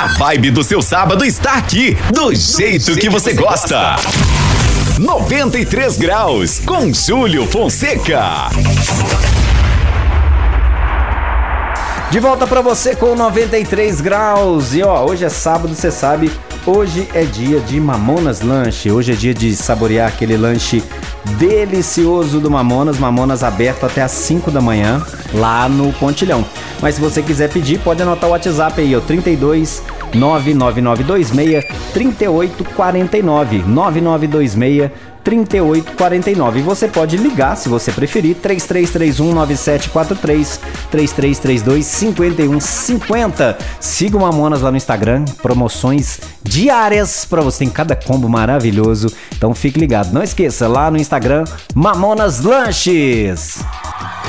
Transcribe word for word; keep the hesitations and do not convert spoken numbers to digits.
A vibe do seu sábado está aqui, do jeito que você gosta. noventa e três graus, com Júlio Fonseca. De volta pra você com noventa e três graus. E ó, hoje é sábado, você sabe, hoje é dia de Mamonas Lanche. Hoje é dia de saborear aquele lanche delicioso do Mamonas. Mamonas aberto até às cinco da manhã, lá no Pontilhão. Mas se você quiser pedir, pode anotar o WhatsApp aí, ó, trinta e dois, nove nove nove dois seis, trinta e oito quarenta e nove, nove nove dois seis, trinta e oito quarenta e nove. E você pode ligar, se você preferir, três três três um nove sete quatro três, três três três dois cinco um cinco zero. Siga o Mamonas lá no Instagram, promoções diárias pra você, tem cada combo maravilhoso, então fique ligado. Não esqueça, lá no Instagram, Mamonas Lanches.